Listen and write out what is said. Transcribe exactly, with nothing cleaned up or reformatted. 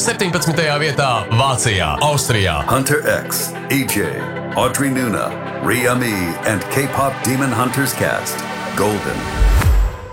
septiņpadsmitajā vietā Vācijā, Austrijā. Hunter X, E J, Audrey Nuna, Rhea Me, and K-pop Demon Hunters cast, Golden.